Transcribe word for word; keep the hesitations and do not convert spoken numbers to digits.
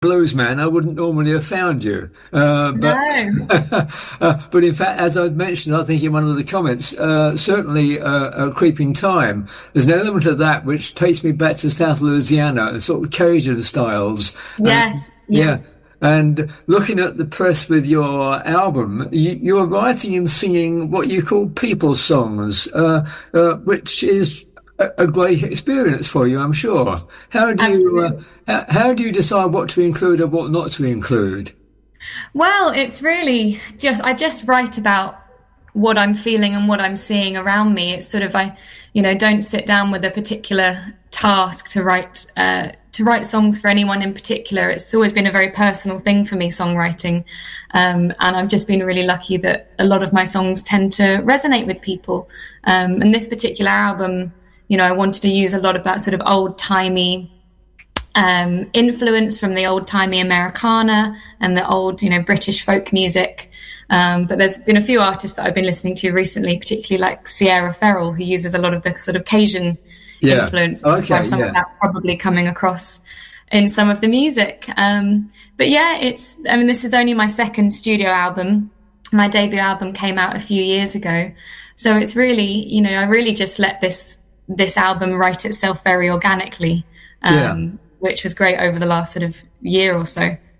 blues man, I wouldn't normally have found you. Uh, but No. uh, but in fact, as I've mentioned, I think in one of the comments, uh, certainly uh, a creeping time. There's an element of that which takes me back to South Louisiana and sort of Cajun styles. Uh, Yes. Yeah. yeah. And looking at the press with your album, you, you're writing and singing what you call people songs, uh, uh, which is a, a great experience for you, I'm sure. How do you uh, Absolutely. how, how do you decide what to include and what not to include? Well, it's really just, I just write about what I'm feeling and what I'm seeing around me. It's sort of, I, you know, don't sit down with a particular task to write, uh, to write songs for anyone in particular. It's always been a very personal thing for me, songwriting. Um, and I've just been really lucky that a lot of my songs tend to resonate with people. Um, and this particular album, you know, I wanted to use a lot of that sort of old timey um, influence from the old timey Americana and the old, you know, British folk music. Um, but there's been a few artists that I've been listening to recently, particularly like Sierra Ferrell, who uses a lot of the sort of Cajun Yeah. influence, where Okay. some of Yeah. that's probably coming across in some of the music. Um, but yeah, it's, I mean, this is only my second studio album. My debut album came out a few years ago. So it's really, you know, I really just let this, this album write itself very organically, Yeah. um, which was great over the last sort of year or so.